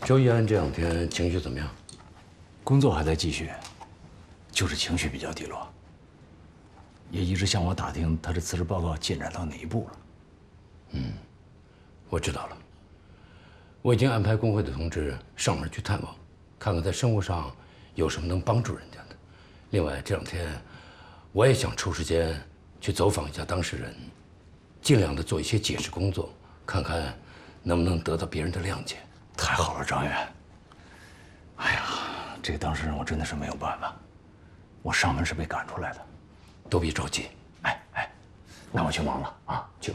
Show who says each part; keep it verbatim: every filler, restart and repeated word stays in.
Speaker 1: 周一安这两天情绪怎么样？
Speaker 2: 工作还在继续，就是情绪比较低落。也一直向我打听他的辞职报告进展到哪一步了。
Speaker 1: 嗯，我知道了。我已经安排工会的同志上门去探望，看看在生活上有什么能帮助人家的。另外这两天我也想抽时间去走访一下当事人，尽量的做一些解释工作，看看能不能得到别人的谅解。
Speaker 2: 太好了，张远。哎呀，这个当事人我真的是没有办法，我上门是被赶出来的。
Speaker 1: 都别着急。
Speaker 2: 哎哎，那我去忙了啊，去。